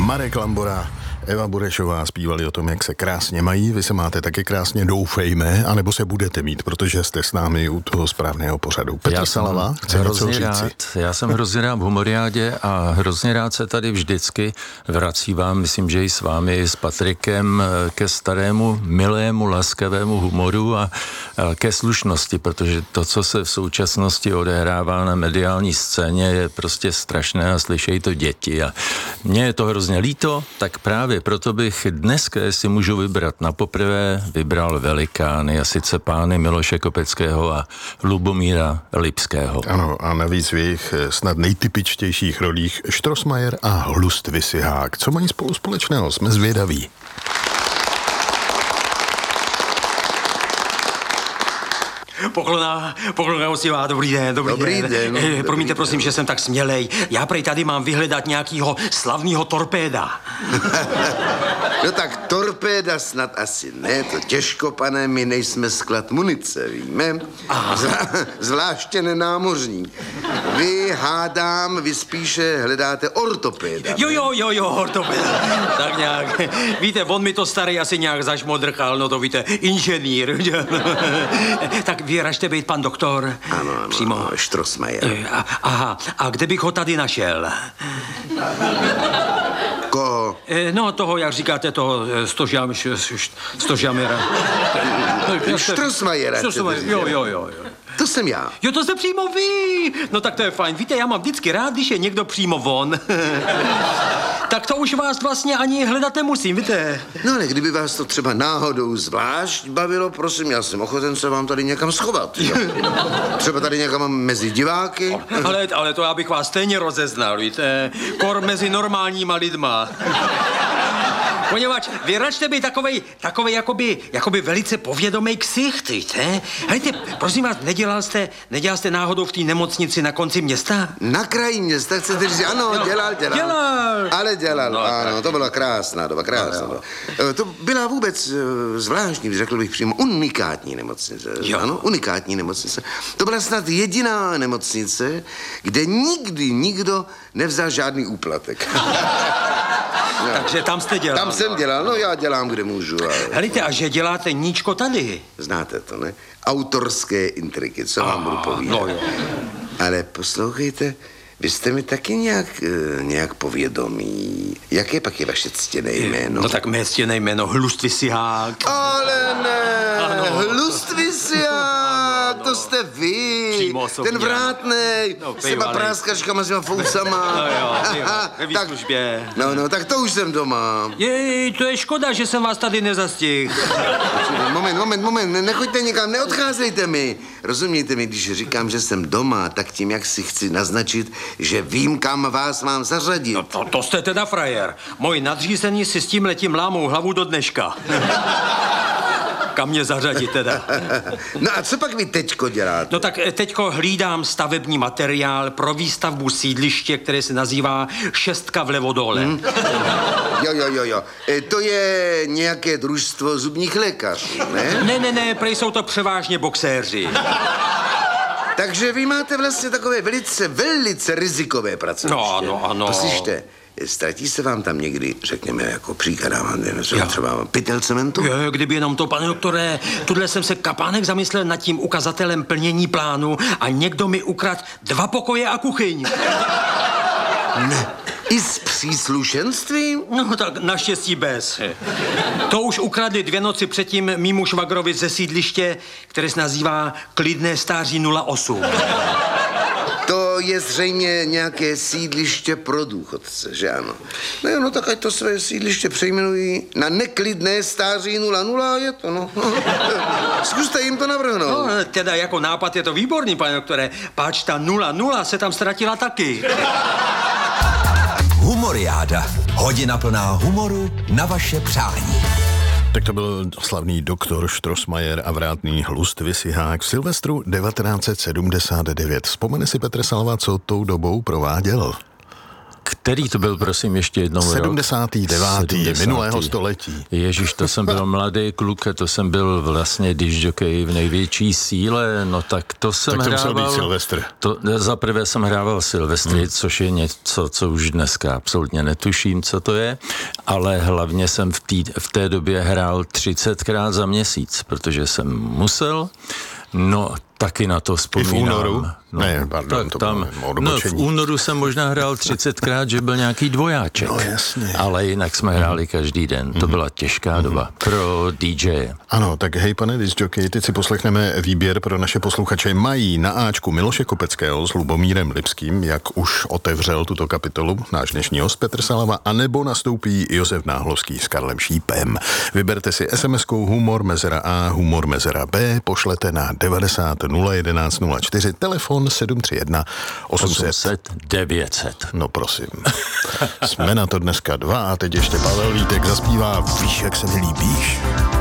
Marek Lambora, Eva Burešová zpívali o tom, jak se krásně mají. Vy se máte taky krásně, doufejme, anebo se budete mít, protože jste s námi u toho správného pořadu. Petr Salava chce něco říci. Já jsem hrozně rád v Humoriádě a hrozně rád se tady vždycky vrací vám, myslím, že i s vámi, s Patrikem, ke starému, milému, laskavému humoru a ke slušnosti, protože to, co se v současnosti odehrává na mediální scéně, je prostě strašné a slyšejí to děti. A mně je to hrozně líto, tak právě proto bych dneska, jestli můžu vybrat na poprvé, vybral velikány, a sice pány Miloše Kopeckého a Lubomíra Lipského. Ano, a navíc v jejich snad nejtypičtějších rolích Strossmayer a Hlust Vysihák. Co mají spolu společného? Jsme zvědaví. Poklona osivá, dobrý den. Promiňte, prosím, že jsem tak smělej. Já prej tady mám vyhledat nějakýho slavného torpéda. No tak torpéda snad asi ne, to těžko, pane, my nejsme sklad munice, víme? Zvláště nenámořník. Vy spíše hledáte ortopéda. Jo, ortopéda. Tak nějak, víte, on mi to starý asi nějak zašmodrchal, no to víte, inženýr. Tak vyražte být pan doktor. Ano, přímo. Strossmayer. Aha, a kde bych ho tady našel? Koho? No toho, jak říkáte, toho Stožamera. Strossmayera. Jo. To jsem já. Jo, to jste přímo vy. No tak to je fajn. Víte, já mám vždycky rád, když je někdo přímo von. Tak to už vás vlastně ani hledat nemusím, víte. No ale kdyby vás to třeba náhodou zvlášť bavilo, prosím, já jsem ochoten se vám tady někam schovat. Třeba tady někam mezi diváky. Ale to já bych vás stejně rozeznal, víte. Kor mezi normálníma lidma. Poněvadž vy račte být takovej jakoby velice povědomý ksicht, víte? Hejte, prosím vás, nedělal jste náhodou v té nemocnici na konci města? Na kraji města, chcete říct? Ano, dělal. Ale dělal, no, ano, to byla krásná doba. To byla vůbec zvláštní, řekl bych přímo, unikátní nemocnice. Jo. Ano, unikátní nemocnice. To byla snad jediná nemocnice, kde nikdy nikdo nevzal žádný úplatek. No. Takže tam jste dělal. Tam jsem dělal, no já dělám, kde můžu. Ale... Helejte, a že děláte níčko tady? Znáte to, ne? Autorské intriky, co vám budu povídat. No jo. Ale poslouchejte, vy jste mi taky nějak povědomí. Jaké pak je vaše ctěné jméno? No tak mé ctěné jméno Hlust Vysihák. Ale ne, Hlust Vysihák. To jste vy, ten vrátnej, s těma práskačkama, s těma foucama. No jo, ve výslužbě. No, tak to už jsem doma. Jej, to je škoda, že jsem vás tady nezastihl. Moment, nechoďte nikam, neodcházejte mi. Rozumíte mi, když říkám, že jsem doma, tak tím, jak si chci naznačit, že vím, kam vás mám zařadit. No to jste teda frajer. Moji nadřízení si s tím letím lámou hlavu do dneška. Kam mě zařadit teda? No a co pak vy teďko děláte? No tak teďko hlídám stavební materiál pro výstavbu sídliště, které se nazývá Šestka v Levodole. Jo. To je nějaké družstvo zubních lékařů, ne? Ne, prej jsou to převážně boxéři. Takže vy máte vlastně takové velice rizikové pracoviště. No, ano. Poslyšte, ztratí se vám tam někdy, řekněme, jako příkladám, třeba pytel cementu? Jo, kdyby jenom to, pane doktore, tudle jsem se kapánek zamyslel nad tím ukazatelem plnění plánu a někdo mi ukradl 2 pokoje a kuchyň. Ne. I s příslušenstvím? No tak naštěstí bez. To už ukradli 2 noci předtím mýmu švagrovi ze sídliště, které se nazývá Klidné stáří 08. To je zřejmě nějaké sídliště pro důchodce, že ano? No, tak ať to své sídliště přejmenují na Neklidné stáří 00 a je to, no. Zkuste jim to navrhnout. No, teda jako nápad je to výborný, pane doktore. Páč ta 00 se tam ztratila taky. Humoriáda. Hodina plná humoru na vaše přání. Tak to byl slavný doktor Strossmayer a vrátný Hlust Vysihák v Silvestru 1979. Vzpomene si Petr Salva, co tou dobou prováděl? K Který to byl, prosím, ještě jednou 79. minulého století. Ježíš, to jsem byl mladý kluk a to jsem byl vlastně discjockey v největší síle, no tak to jsem hrával. Tak to musel být Silvestr. Za prvé jsem hrával Silvestry, což je něco, co už dneska absolutně netuším, co to je, ale hlavně jsem v té době hrál 30krát za měsíc, protože jsem musel, no taky na to vzpomínám. I v únoru? No, ne, pardon, to tam, v únoru jsem možná hrál 30krát, že byl nějaký dvojáček. No jasně. Ale jinak jsme hráli každý den. To byla těžká doba pro DJ. Ano, tak hej, pane discjockey, teď si poslechneme výběr pro naše posluchače. Mají na Ačku Miloše Kopeckého s Lubomírem Lipským, jak už otevřel tuto kapitolu náš dnešní host Petr Salava, anebo nastoupí Josef Náhlovský s Karlem Šípem. Vyberte si SMS-kou humor mezera A, humor mezera B, pošlete na 90 011 04, telefon 731 800 900. No prosím. Jsme na to dneska 2 a teď ještě Pavel Vítek zaspívá Víš, jak se mi líbíš.